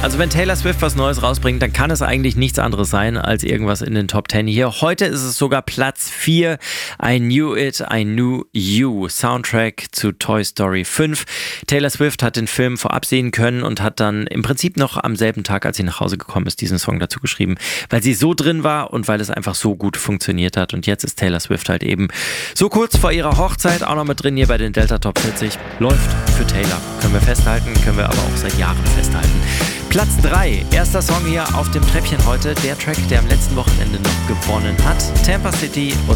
Also wenn Taylor Swift was Neues rausbringt, dann kann es eigentlich nichts anderes sein als irgendwas in den Top 10 hier. Heute ist es sogar Platz 4. I Knew It, I Knew You. Soundtrack zu Toy Story 5. Taylor Swift hat den Film vorab sehen können und hat dann im Prinzip noch am selben Tag, als sie nach Hause gekommen ist, diesen Song dazu geschrieben, weil sie so drin war und weil es einfach so gut funktioniert hat. Und jetzt ist Taylor Swift halt eben so kurz vor ihrer Hochzeit auch noch mit drin hier bei den Delta Top 40. Läuft für Taylyer. Können wir festhalten, können wir aber auch seit Jahren festhalten. Platz 3, erster Song hier auf dem Treppchen heute, der Track, der am letzten Wochenende noch gewonnen hat. Tampa City und